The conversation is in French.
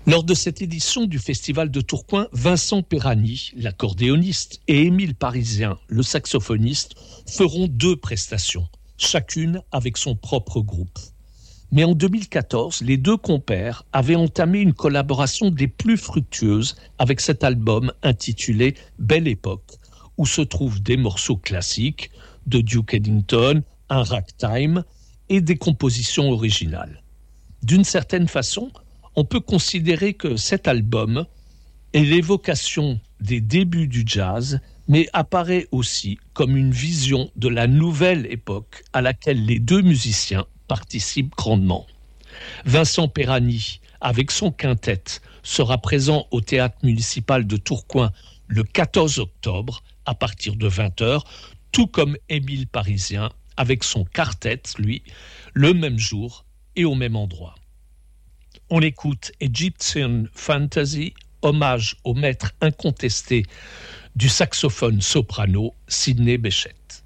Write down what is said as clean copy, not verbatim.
Lors de cette édition du Festival de Tourcoing, Vincent Perani, l'accordéoniste, et Émile Parisien, le saxophoniste, feront 2 prestations, chacune avec son propre groupe. Mais en 2014, les 2 compères avaient entamé une collaboration des plus fructueuses avec cet album intitulé Belle Époque, où se trouvent des morceaux classiques de Duke Ellington, un ragtime et des compositions originales. D'une certaine façon, on peut considérer que cet album est l'évocation des débuts du jazz, mais apparaît aussi comme une vision de la nouvelle époque à laquelle les 2 musiciens participent grandement. Vincent Perani, avec son quintet, sera présent au Théâtre municipal de Tourcoing le 14 octobre à partir de 20h, tout comme Émile Parisien avec son quartet, lui, le même jour et au même endroit. On écoute Egyptian Fantasy, hommage au maître incontesté du saxophone soprano Sidney Bechet.